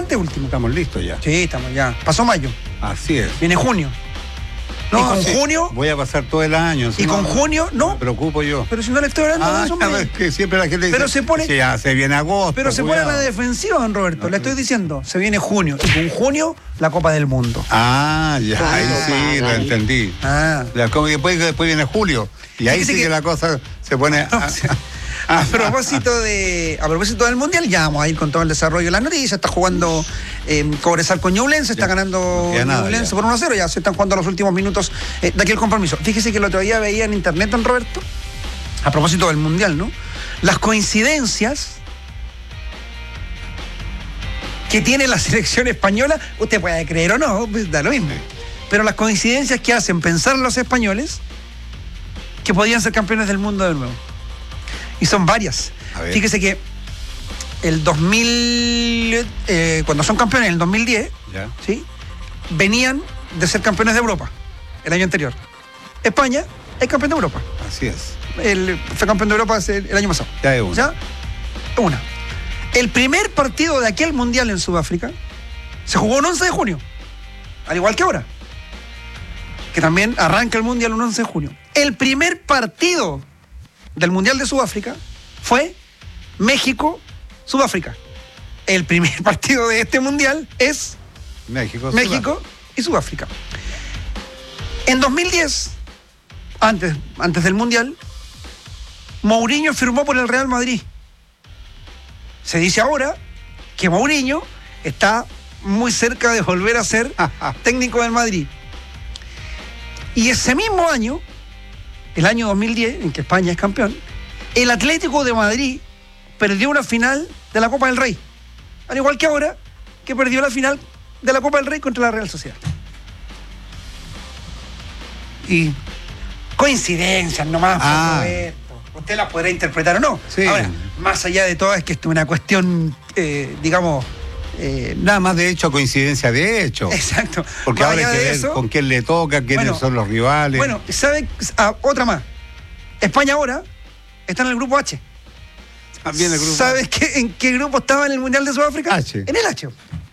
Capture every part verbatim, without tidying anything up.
anteúltimo. Estamos listos ya. Sí, estamos ya. Pasó mayo. Así es. Viene junio. No, y con sí, junio. voy a pasar todo el año. Y no, con junio, no. Me preocupo yo. Pero si no le estoy hablando ah, de eso, hombre. Es que siempre la gente dice. Pero se pone. Sí, ya se viene agosto. Pero se cuidado. pone a la defensiva, don Roberto. No, le estoy diciendo. Se viene junio. Y con junio, la Copa del Mundo. Ah, ya. Ah, ahí sí, ah, lo ah, entendí. Ah. La, como después, después viene julio. Y ahí sí que, que la cosa se pone. No, o sea, A propósito de a propósito del Mundial, ya vamos a ir con todo el desarrollo de las noticias. Está jugando eh, Cobresal con Ñublense, está ya, ganando no Ñublense por uno a cero, ya se están jugando los últimos minutos eh, de aquel compromiso. Fíjese que el otro día veía en internet, don Roberto, a propósito del Mundial, ¿no? Las coincidencias que tiene la selección española, usted puede creer o no, pues da lo mismo. Pero las coincidencias que hacen pensar los españoles que podían ser campeones del mundo de nuevo. Y son varias. Fíjese que el dos mil, eh, cuando son campeones en el dos mil diez, ya. ¿sí? Venían de ser campeones de Europa el año anterior. España es campeón de Europa. Así es. El, fue campeón de Europa el, el año pasado. Ya es una. O sea, una. El primer partido de aquel mundial en Sudáfrica se jugó el once de junio, al igual que ahora, que también arranca el mundial el once de junio. El primer partido del Mundial de Sudáfrica fue México-Sudáfrica. El primer partido de este Mundial es México, México Sudáfrica. Y Sudáfrica. En dos mil diez, antes, antes del Mundial, Mourinho firmó por el Real Madrid. Se dice ahora que Mourinho está muy cerca de volver a ser técnico del Madrid. Y ese mismo año, el año dos mil diez, en que España es campeón, el Atlético de Madrid perdió una final de la Copa del Rey. Al igual que ahora, que perdió la final de la Copa del Rey contra la Real Sociedad. Y coincidencias nomás, ah. Roberto. Usted las podrá interpretar o no. Sí. Ahora, más allá de todo, es que esto es una cuestión, eh, digamos... Eh, Nada más de hecho, coincidencia de hecho. Exacto. Porque más ahora hay que ver eso, con quién le toca, quiénes bueno, son los rivales. Bueno, ¿sabe? Ah, otra más. España ahora está en el grupo H. También el grupo ¿Sabes qué, en qué grupo estaba en el Mundial de Sudáfrica? H. En el H.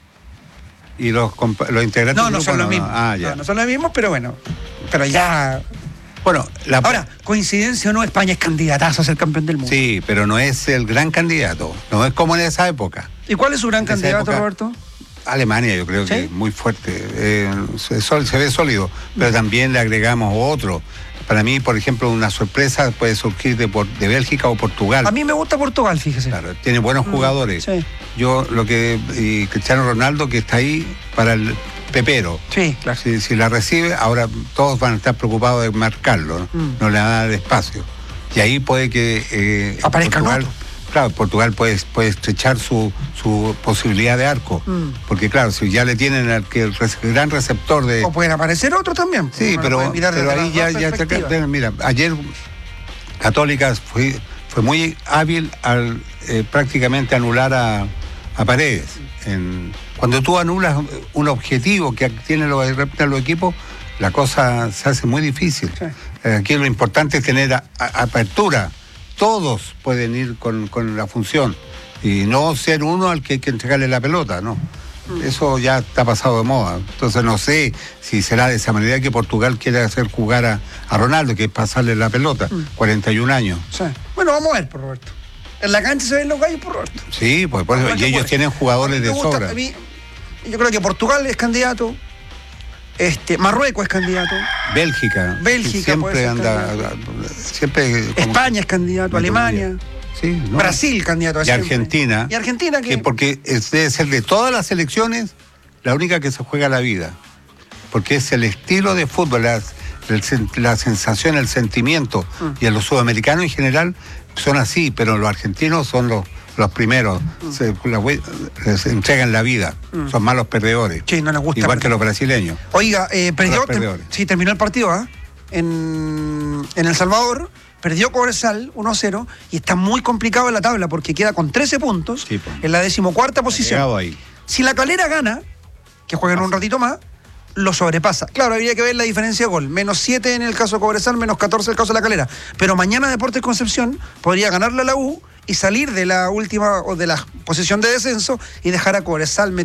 ¿Y los, los integrantes no, del no grupo? son No, los mismos. no. Ah, ya. No, no son los mismos, pero bueno. Pero ya... Bueno, la... Ahora, coincidencia o no, España es candidatazo a ser campeón del mundo. Sí, pero no es el gran candidato. No es como en esa época. ¿Y cuál es su gran en candidato, época, Roberto? Alemania, yo creo, ¿sí?, que es muy fuerte. Eh, se, se ve sólido, pero también le agregamos otro. Para mí, por ejemplo, una sorpresa puede surgir de, de Bélgica o Portugal. A mí me gusta Portugal, fíjese. Claro, tiene buenos jugadores. Sí. Yo, lo que. Y Cristiano Ronaldo, que está ahí para el pepero. Sí, claro. Si, si la recibe, ahora todos van a estar preocupados de marcarlo, ¿no? Mm. No le van a dar espacio. Y ahí puede que. Eh, Aparezca Portugal, otro. Claro, Portugal puede, puede estrechar su, su posibilidad de arco. Mm. Porque, claro, si ya le tienen al que el gran receptor de. O pueden aparecer otros también. Sí, no pero, pero ahí ya, ya te, mira, ayer Católica fue, fue muy hábil al eh, prácticamente anular a, a Paredes. En, cuando tú anulas un objetivo que tienen los, los equipos, la cosa se hace muy difícil. Sí. Eh, aquí lo importante es tener a, a, apertura. Todos pueden ir con, con la función y no ser uno al que hay que entregarle la pelota, ¿no? Mm. Eso ya está pasado de moda. Entonces no sé si será de esa manera que Portugal quiere hacer jugar a, a Ronaldo, que es pasarle la pelota, mm. cuarenta y un años. Sí. Bueno, vamos a ver, por Roberto. En la cancha se ven los gallos, por Roberto. Sí, pues por eso, y ellos tienen jugadores de gusta, sobra. A mí, yo creo que Portugal es candidato. Este, Marruecos es candidato. Bélgica. Bélgica siempre anda. Siempre. España es candidato, Alemania. Sí, ¿no? Brasil candidato a Y siempre. Argentina. Y Argentina que. que porque es, debe ser de todas las selecciones la única que se juega la vida. Porque es el estilo de fútbol, la, el, la sensación, el sentimiento. Mm. Y a los sudamericanos en general son así, pero los argentinos son los. Los primeros mm. se, la, se entregan la vida, mm. son malos perdedores. Sí, no les gusta. Igual perder. que los brasileños. Oiga, eh, perdió. Ter, sí, terminó el partido, ¿ah? ¿eh? En, en El Salvador, perdió Cobresal uno a cero y está muy complicado en la tabla porque queda con trece puntos sí, pues. en la decimocuarta posición. Ahí. Si la Calera gana, que jueguen un ratito más, lo sobrepasa. Claro, habría que ver la diferencia de gol. Menos siete en el caso de Cobresal, menos catorce en el caso de la Calera. Pero mañana Deportes Concepción podría ganarle a la U y salir de la última o de la posición de descenso y dejar a Cobresal